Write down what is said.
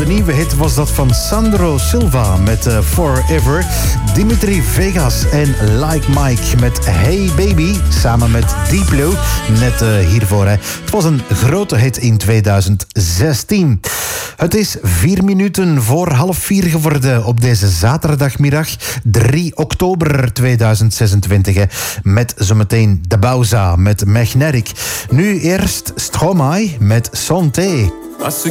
nieuwe hit was dat van Sandro Silva met Forever. Dimitri Vegas en Like Mike met Hey Baby, samen met Diplo, net hiervoor. Hè. Het was een grote hit in 2016. Het is 4 minuten voor 3:30 geworden op deze zaterdagmiddag, 3 oktober 2026. Hè. Met zometeen De Bauza met Magnetic. Nu eerst Stromae met Santé.